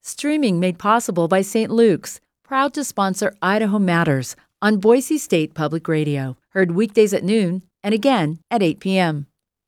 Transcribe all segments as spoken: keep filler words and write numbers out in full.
Streaming made possible by Saint Luke's, proud to sponsor Idaho Matters on Boise State Public Radio. Heard weekdays at noon and again at eight p.m.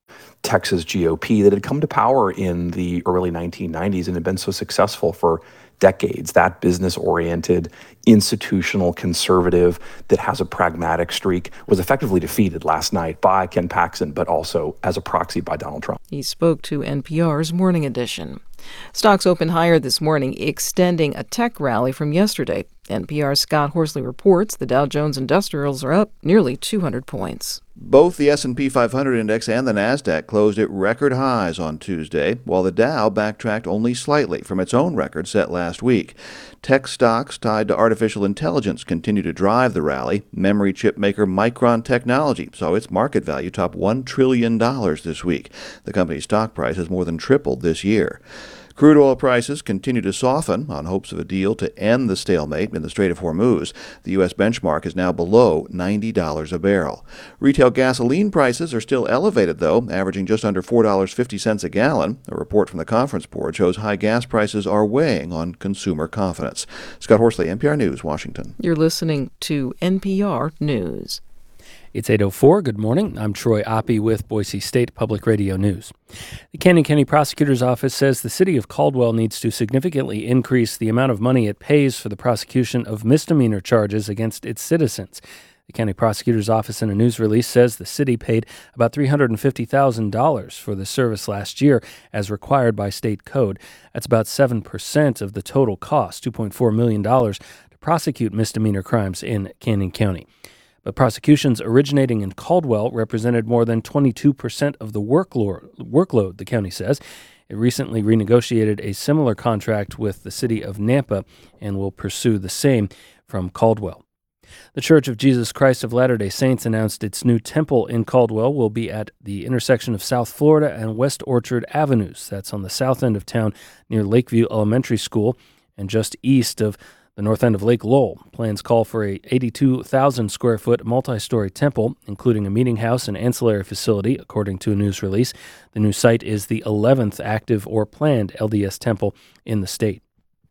Texas G O P that had come to power in the early nineteen nineties and had been so successful for decades. That business-oriented, institutional conservative that has a pragmatic streak was effectively defeated last night by Ken Paxton, but also as a proxy by Donald Trump. He spoke to N P R's Morning Edition. Stocks opened higher this morning, extending a tech rally from yesterday. N P R's Scott Horsley reports the Dow Jones Industrials are up nearly two hundred points. Both the S and P five hundred index and the NASDAQ closed at record highs on Tuesday, while the Dow backtracked only slightly from its own record set last week. Tech stocks tied to artificial intelligence continue to drive the rally. Memory chip maker Micron Technology saw its market value top one trillion dollars this week. The company's stock price has more than tripled this year. Crude oil prices continue to soften on hopes of a deal to end the stalemate in the Strait of Hormuz. The U S benchmark is now below ninety dollars a barrel. Retail gasoline prices are still elevated, though, averaging just under four dollars and fifty cents a gallon. A report from the Conference Board shows high gas prices are weighing on consumer confidence. Scott Horsley, N P R News, Washington. You're listening to N P R News. It's eight oh four. Good morning. I'm Troy Oppie with Boise State Public Radio News. The Canyon County Prosecutor's Office says the city of Caldwell needs to significantly increase the amount of money it pays for the prosecution of misdemeanor charges against its citizens. The County Prosecutor's Office in a news release says the city paid about three hundred fifty thousand dollars for the service last year as required by state code. That's about seven percent of the total cost, two point four million dollars, to prosecute misdemeanor crimes in Canyon County. But prosecutions originating in Caldwell represented more than twenty-two percent of the workload, the county says. It recently renegotiated a similar contract with the city of Nampa and will pursue the same from Caldwell. The Church of Jesus Christ of Latter-day Saints announced its new temple in Caldwell will be at the intersection of South Florida and West Orchard Avenues. That's on the south end of town near Lakeview Elementary School and just east of the north end of Lake Lowell. Plans call for a eighty-two thousand square foot multi-story temple, including a meeting house and ancillary facility, according to a news release. The new site is the eleventh active or planned L D S temple in the state.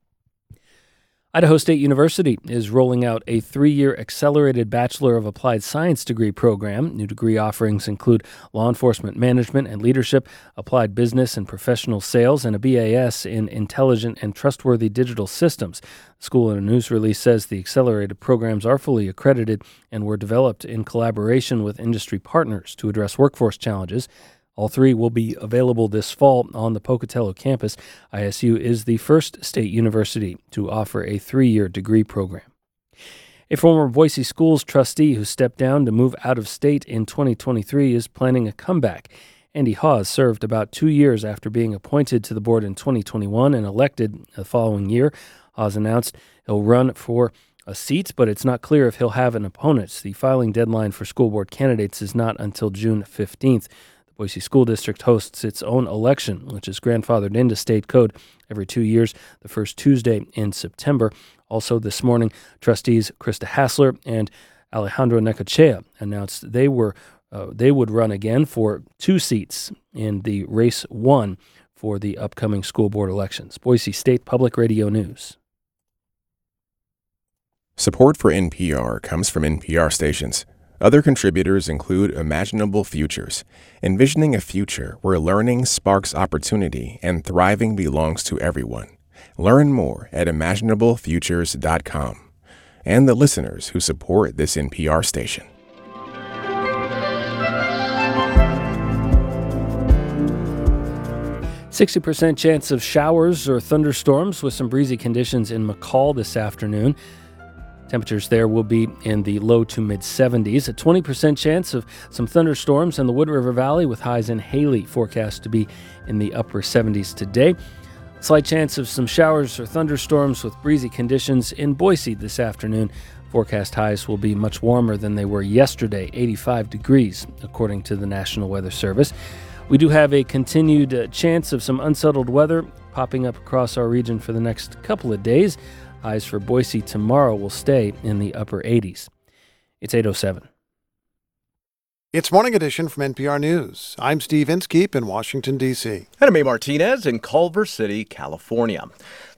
Idaho State University is rolling out a three-year accelerated Bachelor of Applied Science degree program. New degree offerings include law enforcement management and leadership, applied business and professional sales, and a B A S in intelligent and trustworthy digital systems. The school in a news release says the accelerated programs are fully accredited and were developed in collaboration with industry partners to address workforce challenges. All three will be available this fall on the Pocatello campus. I S U is the first state university to offer a three-year degree program. A former Boise Schools trustee who stepped down to move out of state in twenty twenty-three is planning a comeback. Andy Hawes served about two years after being appointed to the board in twenty twenty-one and elected the following year. Hawes announced he'll run for a seat, but it's not clear if he'll have an opponent. The filing deadline for school board candidates is not until June fifteenth. Boise School District hosts its own election, which is grandfathered into state code every two years, the first Tuesday in September. Also this morning, trustees Krista Hassler and Alejandro Necochea announced they were uh, they would run again for two seats in the race one for the upcoming school board elections. Boise State Public Radio News. Support for N P R comes from N P R stations. Other contributors include Imaginable Futures, envisioning a future where learning sparks opportunity and thriving belongs to everyone. Learn more at imaginable futures dot com. And the listeners who support this N P R station. sixty percent chance of showers or thunderstorms with some breezy conditions in McCall this afternoon. Temperatures there will be in the low to mid seventies. A twenty percent chance of some thunderstorms in the Wood River Valley with highs in Haley forecast to be in the upper seventies today. Slight chance of some showers or thunderstorms with breezy conditions in Boise this afternoon. Forecast highs will be much warmer than they were yesterday, eighty-five degrees, according to the National Weather Service. We do have a continued uh, chance of some unsettled weather popping up across our region for the next couple of days. Highs for Boise tomorrow will stay in the upper eighties. It's eight oh seven. It's Morning Edition from N P R News. I'm Steve Inskeep in Washington, D C. And I'm A. Martinez in Culver City, California.